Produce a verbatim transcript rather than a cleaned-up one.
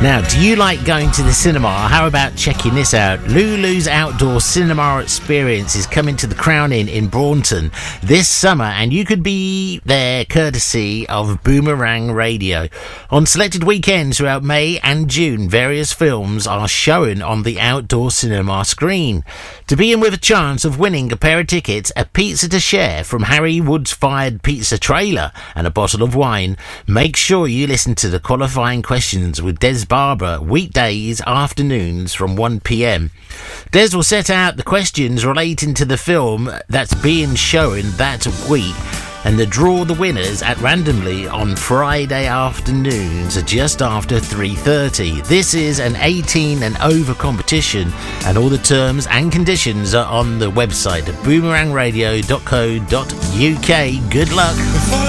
Now, do you like going to the cinema? How about checking this out? Lulu's Outdoor Cinema Experience is coming to the Crown Inn in Braunton this summer, and you could be there courtesy of Boomerang Radio. On selected weekends throughout May and June, various films are showing on the outdoor cinema screen. To be in with a chance of winning a pair of tickets, a pizza to share from Harry Wood's Fired Pizza Trailer, and a bottle of wine, make sure you listen to the qualifying questions with Des Barber weekdays afternoons from one p.m. Des will set out the questions relating to the film that's being shown that week, and the draw the winners at randomly on Friday afternoons just after three thirty. This is an eighteen and over competition, and all the terms and conditions are on the website at boomerang radio dot co dot uk. Good luck.